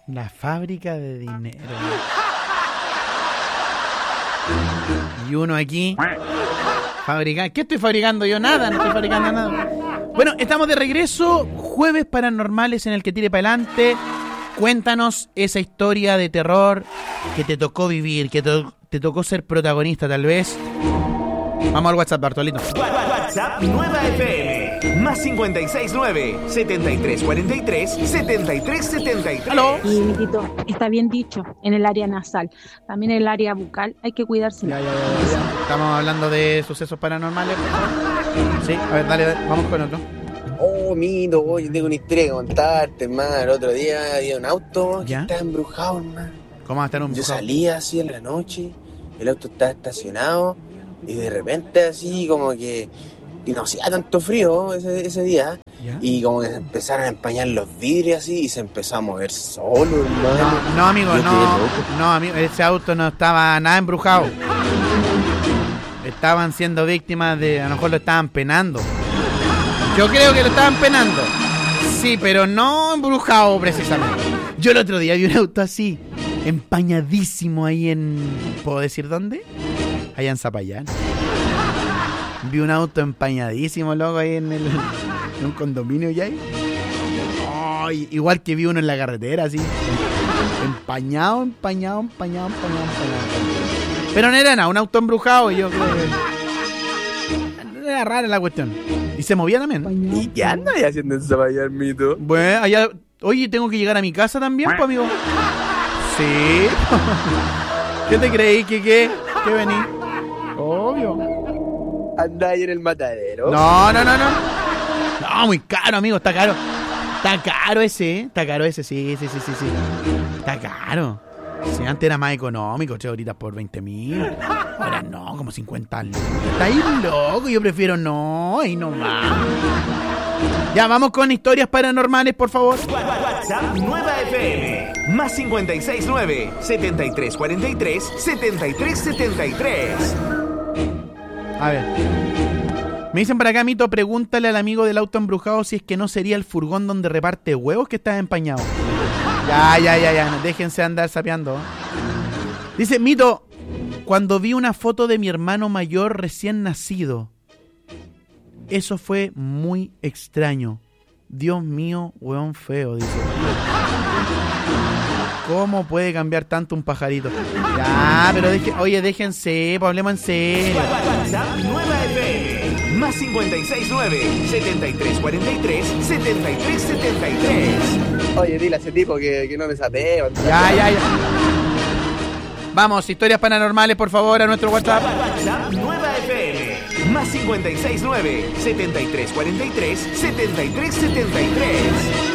La fábrica de dinero. Y uno aquí ¿Qué estoy fabricando yo? Nada, no estoy fabricando nada. Bueno, estamos de regreso. Jueves Paranormales en el que tire para adelante. Cuéntanos esa historia de terror que te tocó vivir, que te tocó ser protagonista tal vez. Vamos al WhatsApp, Bartolito. WhatsApp Nueva FM. Más 569-7343-7373. ¿Aló? Y, Mitito, está bien dicho, en el área nasal. También en el área bucal hay que cuidarse. Ya. Estamos hablando de sucesos paranormales. Sí, a ver, dale, vamos con otro. Oh, Mito, yo tengo una historia que contarte, hermano. El otro día había un auto que ¿Ya? estaba embrujado, hermano. ¿Cómo va a estar un Yo brujado? salía así en la noche, el auto estaba estacionado y de repente así como que y no hacía tanto frío ese día. ¿Ya? Y como que se empezaron a empañar los vidrios así y se empezó a mover solo, hermano. No, amigo, Yo quedé loco. no, amigo, ese auto no estaba nada embrujado. Estaban siendo víctimas de, a lo mejor lo estaban penando. Yo creo que lo estaban penando. Sí, pero no embrujado precisamente. Yo el otro día vi un auto así, empañadísimo ahí en... ¿Puedo decir dónde? Allá en Zapayán. Vi un auto empañadísimo, loco, ahí en un condominio ya ahí. Oh, igual que vi uno en la carretera, así. Empañado. Pero no era nada, un auto embrujado, y yo creo que... Era rara la cuestión. Y se movía también. ¿Y qué andas haciendo en Zapallar, Mito? Bueno, allá... Oye, tengo que llegar a mi casa también, pues, amigo. Sí. ¿Qué te creí? ¿Qué vení? Obvio. ¿Andás ahí en el matadero? No. No, muy caro, amigo, está caro. Está caro ese, sí. Está caro. Si antes era más económico, 8 horitas por 20.000. Ahora no, como 50 lucas. Está ahí loco, yo prefiero no, ahí nomás. Ya, vamos con historias paranormales, por favor. WhatsApp Nueva FM. Más 569-7343-7373. A ver. Me dicen para acá, Mito, pregúntale al amigo del auto embrujado si es que no sería el furgón donde reparte huevos que está empañado. Ya. Déjense andar sapeando. Dice, Mito, cuando vi una foto de mi hermano mayor recién nacido, eso fue muy extraño. Dios mío, huevón feo, dice. ¿Cómo puede cambiar tanto un pajarito? Ya, pero déjense, pues hablemos en serio. WhatsApp Nueva FM. Más 569-7343-7373. Oye, dile a ese tipo que no me sapeo. Ya. Vamos, historias paranormales, por favor, a nuestro WhatsApp. WhatsApp Nueva FM. Más 569-7343-7373.